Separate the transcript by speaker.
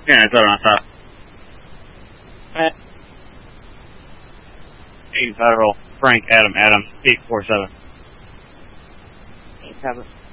Speaker 1: Yeah, I throw it on top. 8 Federal, Frank, Adam, 847.
Speaker 2: 8-7.